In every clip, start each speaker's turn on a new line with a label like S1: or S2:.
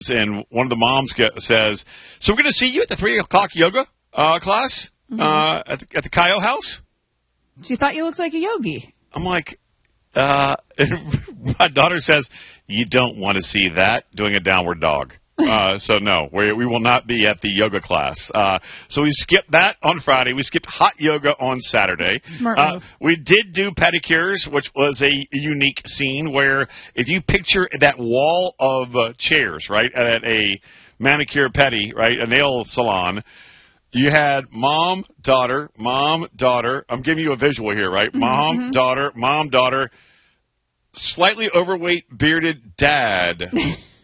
S1: and one of the moms says, "So we're going to see you at the 3:00 yoga class at the Kaio house."
S2: She thought you looked like a yogi.
S1: I'm like, and my daughter says, "You don't want to see that doing a downward dog." So no, we will not be at the yoga class. So we skipped that on Friday. We skipped hot yoga on Saturday.
S2: Smart move.
S1: We did do pedicures, which was a unique scene where if you picture that wall of chairs, right, at a manicure pedi, right, a nail salon, you had mom, daughter. I'm giving you a visual here, right? Mom, daughter, slightly overweight, bearded dad.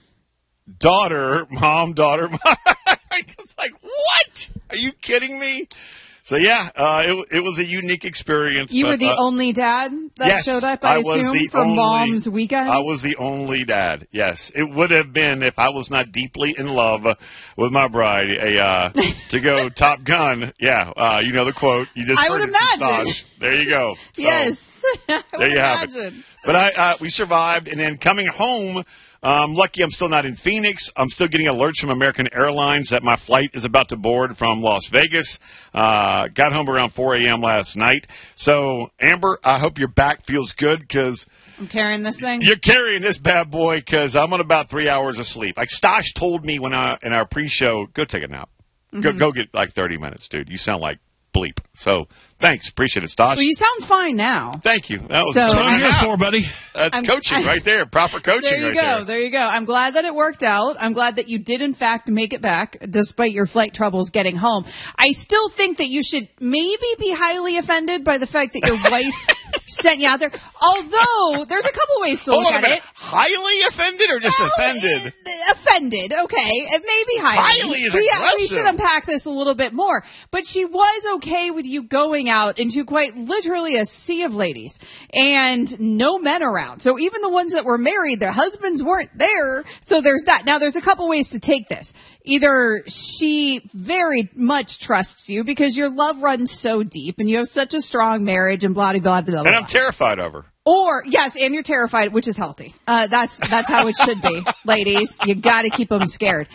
S1: Daughter, mom, daughter. It's like, what? Are you kidding me? So, yeah, it was a unique experience.
S2: You were the only dad that showed up, I assume, for Mom's weekend?
S1: I was the only dad, yes. It would have been, if I was not deeply in love with my bride, to go Top Gun. Yeah, you know the quote. You just
S2: I would imagine.
S1: There you go. So,
S2: yes.
S1: There you have it. But we survived, and then coming home, I'm lucky I'm still not in Phoenix. I'm still getting alerts from American Airlines that my flight is about to board from Las Vegas. Got home around 4 a.m. last night. So, Amber, I hope your back feels good because
S2: I'm carrying this thing.
S1: You're carrying this bad boy because I'm on about 3 hours of sleep. Like Stosh told me in our pre-show, go take a nap. Go get like 30 minutes, dude. You sound like bleep. So, thanks. Appreciate it, Stosh.
S2: Well, you sound fine now.
S1: Thank you. That was
S3: That's what I'm here for, buddy.
S1: That's coaching right there. Proper coaching
S2: there. There you go. I'm glad that it worked out. I'm glad that you did, in fact, make it back despite your flight troubles getting home. I still think that you should maybe be highly offended by the fact that your wife sent you out there. Although, there's a couple ways to look at it.
S1: Highly offended or just offended?
S2: Offended, okay. Maybe highly.
S1: Highly is aggressive.
S2: We should unpack this a little bit more. But she was okay with you going out into quite literally a sea of ladies and no men around. So even the ones that were married, their husbands weren't there. So there's that. Now, there's a couple ways to take this. Either she very much trusts you because your love runs so deep and you have such a strong marriage and blah, blah, blah, blah, blah.
S1: And I'm terrified of her.
S2: Or, yes, and you're terrified, which is healthy. That's how it should be, ladies. You got to keep them scared.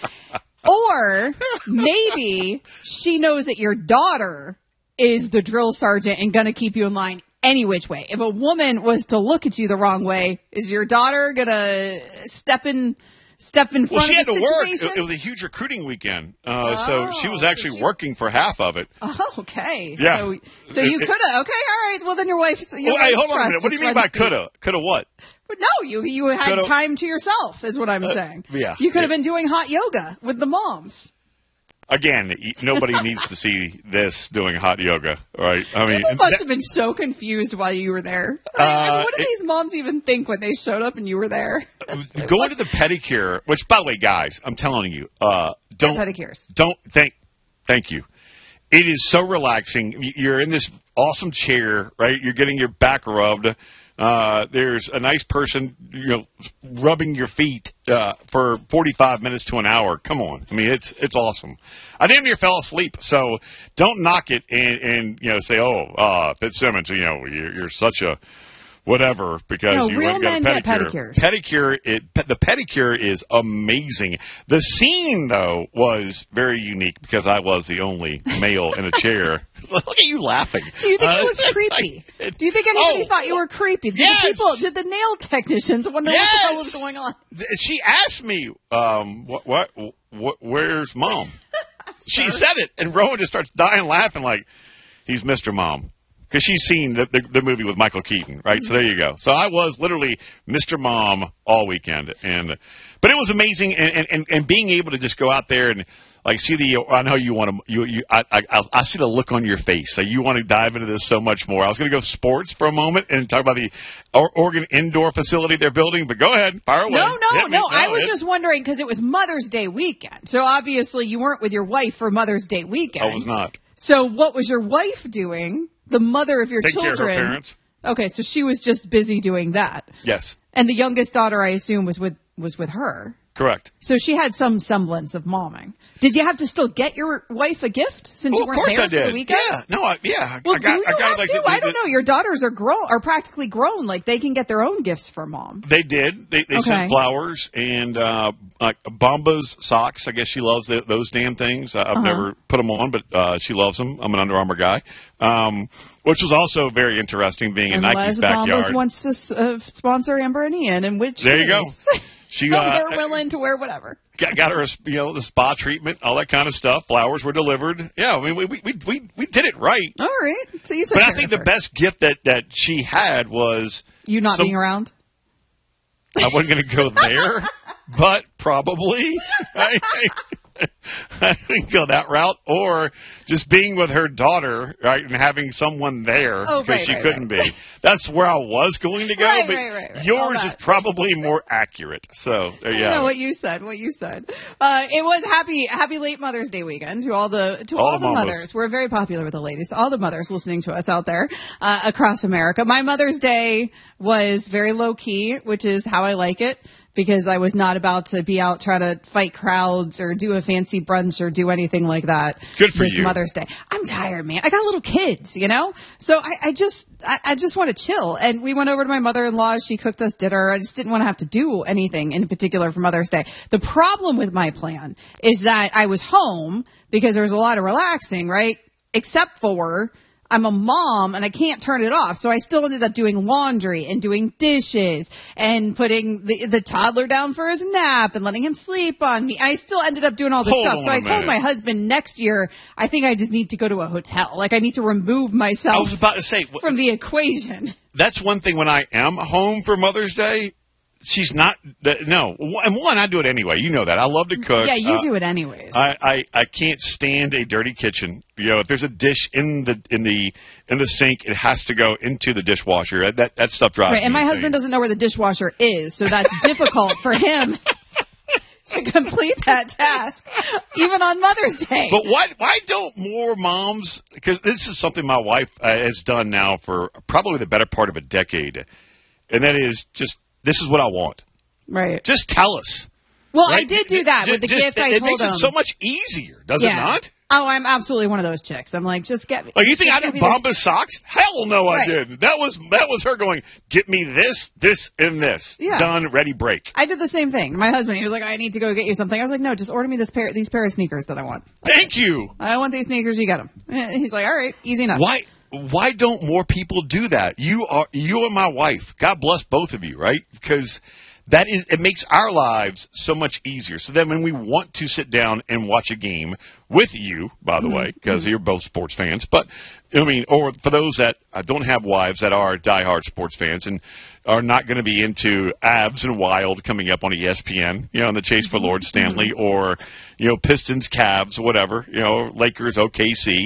S2: Or maybe she knows that your daughter is the drill sergeant and going to keep you in line any which way. If a woman was to look at you the wrong way, is your daughter going to step in front of the situation?
S1: Well, she had to work. It was a huge recruiting weekend. So she was actually working for half of it.
S2: Oh, okay.
S1: Yeah.
S2: So you could have. Okay, all right. Well, then your wife.
S1: Hey, hold on a minute. What do you mean by coulda? Coulda what?
S2: No, you had time to yourself, is what I'm saying.
S1: Yeah.
S2: You could have been doing hot yoga with the moms.
S1: Again, nobody needs to see this doing hot yoga, right? I mean,
S2: people must have been so confused while you were there. What did these moms even think when they showed up and you were there?
S1: Going to the pedicure, which, by the way, guys, I'm telling you,
S2: pedicures.
S1: Thank you. It is so relaxing. You're in this awesome chair, right? You're getting your back rubbed. There's a nice person, rubbing your feet for 45 minutes to an hour. Come on. I mean, it's awesome. I damn near fell asleep. So don't knock it and say, Fitzsimmons, you're such a whatever because you went and got a pedicure. The pedicure is amazing. The scene, though, was very unique because I was the only male in a chair. Look at you laughing.
S2: Do you think it looks creepy? Do you think anybody thought you were creepy? Did the nail technicians wonder what the hell was going on?
S1: She asked me, where's Mom? She said it, and Rowan just starts dying laughing like, he's Mr. Mom. Because she's seen the movie with Michael Keaton, right? Mm-hmm. So there you go. So I was literally Mr. Mom all weekend, but it was amazing, and being able to just go out there and like see I know you want to. I see the look on your face. So you want to dive into this so much more. I was going to go sports for a moment and talk about the Oregon indoor facility they're building, but go ahead, fire away.
S2: No. I was just wondering because it was Mother's Day weekend, so obviously you weren't with your wife for Mother's Day weekend.
S1: I was not.
S2: So what was your wife doing? The mother of your children.
S1: Take care of her parents.
S2: Okay, so she was just busy doing that.
S1: Yes.
S2: And the youngest daughter, I assume, was with her.
S1: Correct.
S2: So she had some semblance of momming. Did you have to still get your wife a gift since you weren't
S1: of course
S2: there
S1: I did.
S2: for the weekend?
S1: Yeah. No,
S2: Well,
S1: I got
S2: do you
S1: it.
S2: have to? I don't know. Your daughters are practically grown. Like, they can get their own gifts for mom.
S1: They did. They sent flowers and like Bombas socks. I guess she loves those damn things. I've never put them on, but she loves them. I'm an Under Armour guy, which was also very interesting being in Nike's backyard.
S2: Bombas wants to sponsor Amber and Ian, in which
S1: there you go.
S2: They're willing to wear whatever.
S1: Got her, the spa treatment, all that kind of stuff. Flowers were delivered. Yeah, I mean, we did it right.
S2: All right. So you took
S1: But
S2: care
S1: I think
S2: of
S1: the
S2: her.
S1: best gift that she had was
S2: you not being around.
S1: I wasn't going to go there, but probably. I didn't go that route, or just being with her daughter, right, and having someone there because she couldn't be. That's where I was going to go, but yours is probably more accurate. So there you go.
S2: I know what you said. It was happy late Mother's Day weekend to all the mothers. We're very popular with the ladies. All the mothers listening to us out there across America. My Mother's Day was very low key, which is how I like it. Because I was not about to be out trying to fight crowds or do a fancy brunch or do anything like that.
S1: Good for
S2: this
S1: you.
S2: Mother's Day. I'm tired, man. I got little kids, So I just want to chill. And we went over to my mother-in-law. She cooked us dinner. I just didn't want to have to do anything in particular for Mother's Day. The problem with my plan is that I was home because there was a lot of relaxing, right? Except for I'm a mom and I can't turn it off. So I still ended up doing laundry and doing dishes and putting the toddler down for his nap and letting him sleep on me. I still ended up doing all this stuff. So I told my husband next year, I think I just need to go to a hotel. Like, I need to remove myself
S1: I was about to say,
S2: from the equation.
S1: That's one thing when I am home for Mother's Day. She's not, no. And one, I do it anyway. You know that. I love to cook.
S2: Yeah, you do it anyways.
S1: I can't stand a dirty kitchen. If there's a dish in the sink, it has to go into the dishwasher. That stuff drives me
S2: and my
S1: insane.
S2: husband doesn't know where the dishwasher is, so that's difficult for him to complete that task, even on Mother's Day.
S1: But why don't more moms, because this is something my wife has done now for probably the better part of a decade, and that is just, this is what I want.
S2: Right.
S1: Just tell us.
S2: Well,
S1: right?
S2: I did do that with the gift I told him.
S1: It makes it so much easier, does it not?
S2: Oh, I'm absolutely one of those chicks. I'm like, just get me.
S1: Like, you think I did Bombas socks? Hell no, I didn't. That was her going, get me this, and this.
S2: Yeah.
S1: Done, ready, break.
S2: I did the same thing. My husband, he was like, I need to go get you something. I was like, no, just order me these pair of sneakers that I want.
S1: Thank you.
S2: I want these sneakers, you get them. He's like, all right, easy enough.
S1: Why don't more people do that? You and my wife, God bless both of you, right? Because it makes our lives so much easier. So then when we want to sit down and watch a game with you, by the way, because you're both sports fans, but I mean, or for those that don't have wives that are diehard sports fans and are not going to be into Avs and Wild coming up on ESPN, in the chase for Lord Stanley, or, Pistons, Cavs, whatever, Lakers, OKC.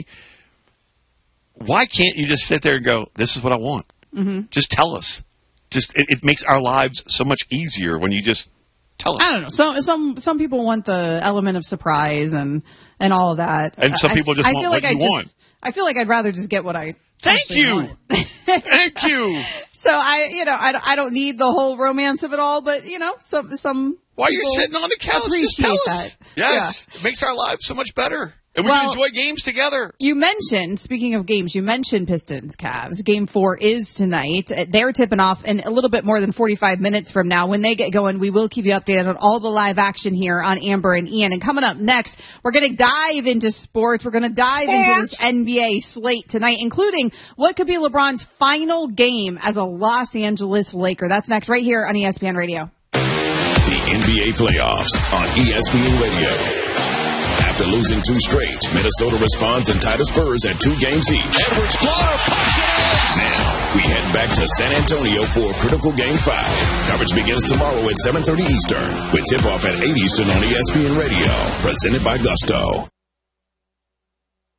S1: Why can't you just sit there and go, this is what I want? Mm-hmm. Just tell us. It makes our lives so much easier when you just tell us.
S2: I don't know. Some people want the element of surprise and all of that.
S1: And some people just want what you want.
S2: I feel like I'd rather just get what I
S1: Thank you.
S2: want.
S1: Thank you.
S2: So I don't need the whole romance of it all, but some
S1: while you're sitting on the couch, just tell us.
S2: That.
S1: Yes. Yeah. It makes our lives so much better. And we can enjoy games together.
S2: Speaking of games, you mentioned Pistons Cavs. Game 4 is tonight. They're tipping off in a little bit more than 45 minutes from now. When they get going, we will keep you updated on all the live action here on Amber and Ian. And coming up next, we're going to dive into sports. We're going to dive into this NBA slate tonight, including what could be LeBron's final game as a Los Angeles Laker. That's next right here on ESPN Radio.
S3: The NBA playoffs on ESPN Radio. After losing 2 straight, Minnesota responds in tighter Spurs at 2 games each.
S4: Edwards-Helaire puts it in.
S3: Now, we head back to San Antonio for critical Game 5. Coverage begins tomorrow at 7:30 Eastern, with tip-off at 8 Eastern on ESPN Radio. Presented by Gusto.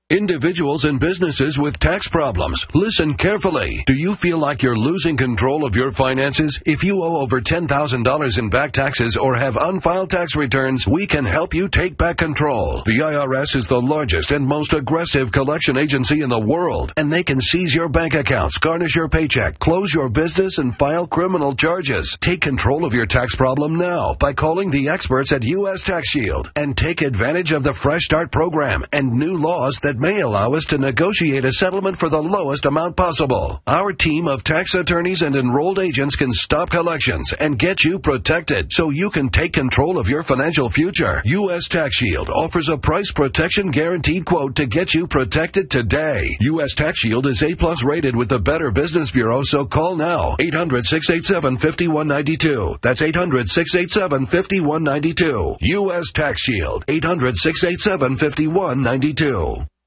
S5: Individuals and businesses with tax problems, listen carefully. Do you feel like you're losing control of your finances? If you owe over $10,000 in back taxes or have unfiled tax returns, we can help you take back control. The IRS is the largest and most aggressive collection agency in the world, and they can seize your bank accounts, garnish your paycheck, close your business, and file criminal charges. Take control of your tax problem now by calling the experts at U.S. Tax Shield and take advantage of the Fresh Start program and new laws that may allow us to negotiate a settlement for the lowest amount possible. Our team of tax attorneys and enrolled agents can stop collections and get you protected so you can take control of your financial future. U.S. Tax Shield offers a price protection guaranteed quote to get you protected today. U.S. Tax Shield is A+ rated with the Better Business Bureau, so call now. 800-687-5192. That's 800-687-5192. U.S. Tax Shield. 800-687-5192.